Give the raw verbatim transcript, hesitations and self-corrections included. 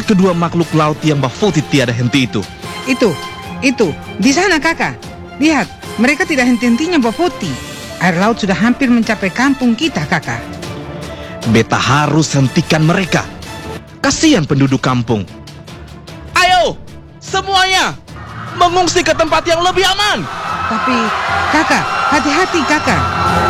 kedua makhluk laut yang Bafoti tiada henti itu. Itu, itu, di sana kakak. Lihat, mereka tidak henti-hentinya Bafoti. Air laut sudah hampir mencapai kampung kita kakak. Beta harus hentikan mereka. Kasihan penduduk kampung. Ayo, semuanya mengungsi ke tempat yang lebih aman. Tapi kakak, hati-hati kakak.